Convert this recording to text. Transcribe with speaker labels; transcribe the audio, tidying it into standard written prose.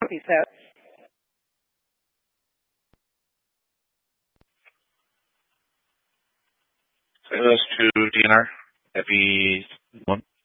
Speaker 1: Peace out.
Speaker 2: Say those to DNR. Happy one.